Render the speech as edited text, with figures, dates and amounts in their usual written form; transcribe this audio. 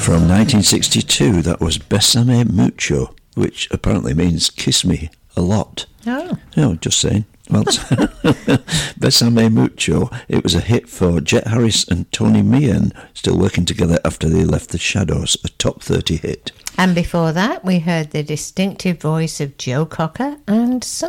From 1962, that was Bésame Mucho, which apparently means kiss me a lot. Oh. No, just saying. Well, Bésame Mucho, it was a hit for Jet Harris and Tony Meehan, still working together after they left the Shadows, a top 30 hit. And before that, we heard the distinctive voice of Joe Cocker and